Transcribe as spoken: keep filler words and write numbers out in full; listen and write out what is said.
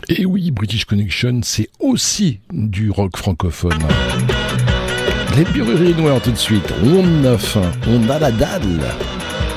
Et oui, British Connection, c'est aussi du rock francophone. Les Bururi Noirs tout de suite, on a faim, on a la dalle.